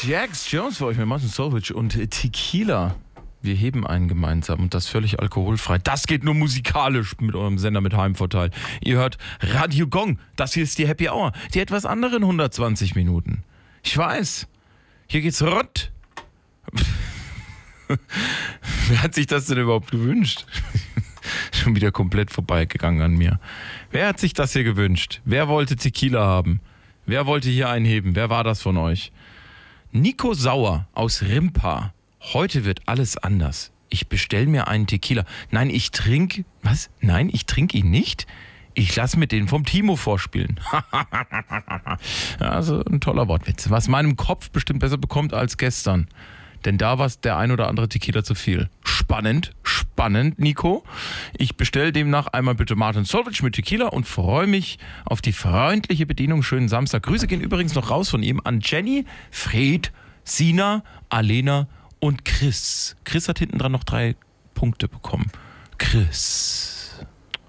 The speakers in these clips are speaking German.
Jax Jones für euch mit Martin Solveig und Tequila. Wir heben einen gemeinsam und das völlig alkoholfrei. Das geht nur musikalisch mit eurem Sender mit Heimvorteil. Ihr hört Radio Gong. Das hier ist die Happy Hour. Die etwas anderen 120 Minuten. Ich weiß. Hier geht's rund. Wer hat sich das denn überhaupt gewünscht? Schon wieder komplett vorbeigegangen an mir. Wer hat sich das hier gewünscht? Wer wollte Tequila haben? Wer wollte hier einheben? Wer war das von euch? Nico Sauer aus Rimpa. Heute wird alles anders. Ich bestelle mir einen Tequila. Nein, ich trinke... Was? Nein, ich trinke ihn nicht. Ich lasse mir den vom Timo vorspielen. Also ein toller Wortwitz. Was meinem Kopf bestimmt besser bekommt als gestern. Denn da war es der ein oder andere Tequila zu viel. Spannend, Nico. Ich bestelle demnach einmal bitte Martin Solveig mit Tequila und freue mich auf die freundliche Bedienung. Schönen Samstag. Grüße gehen übrigens noch raus von ihm an Jenny, Fred, Sina, Alena und Chris. Chris hat hinten dran noch 3 Punkte bekommen. Chris.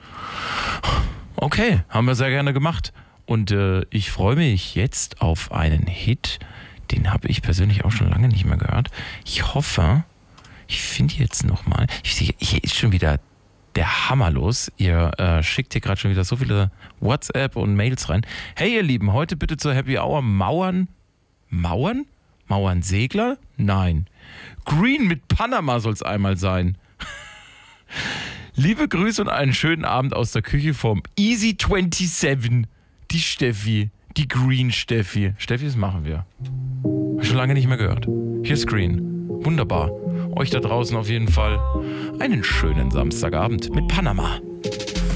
Okay, haben wir sehr gerne gemacht. Und ich freue mich jetzt auf einen Hit. Den habe ich persönlich auch schon lange nicht mehr gehört. Ich hoffe, ich finde jetzt nochmal. Hier ist schon wieder der Hammer los. Ihr schickt hier gerade schon wieder so viele WhatsApp und Mails rein. Hey ihr Lieben, heute bitte zur Happy Hour Mauern? Mauernsegler? Nein. Green mit Panama soll es einmal sein. Liebe Grüße und einen schönen Abend aus der Küche vom Easy 27. Die Steffi. Die Green Steffi. Steffi, das machen wir. Hab ich schon lange nicht mehr gehört. Hier ist Green. Wunderbar. Euch da draußen auf jeden Fall einen schönen Samstagabend mit Panama.